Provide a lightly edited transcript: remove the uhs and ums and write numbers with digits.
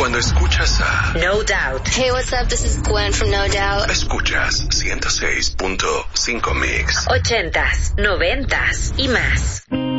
cuando escuchas a No Doubt. Hey, what's up? This is Gwen from No Doubt. Escuchas 106.5 Mix. 80s, 90s y más.